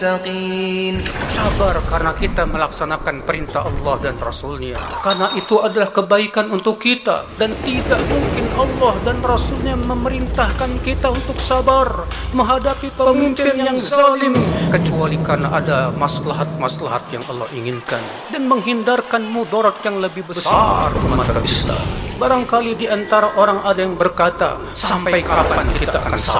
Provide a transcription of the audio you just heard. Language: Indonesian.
للمتقين. Sabar karena kita melaksanakan perintah Allah dan Rasul-Nya. Karena itu adalah kebaikan untuk kita. Dan tidak mungkin Allah dan Rasul-Nya memerintahkan kita untuk sabar menghadapi pemimpin yang zalim, kecuali karena ada maslahat-maslahat yang Allah inginkan dan menghindarkan mudarat yang lebih besar mata kita. Barangkali di antara orang ada yang berkata, sampai kapan kita akan sabar?